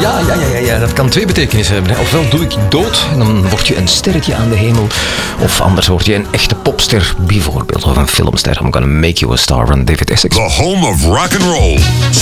Ja, dat kan twee betekenissen hebben. Ofwel doe ik dood en dan word je een sterretje aan de hemel. Of anders word je een echte popster, bijvoorbeeld. Of een filmster. I'm gonna make you a star van David Essex. The home of rock and roll.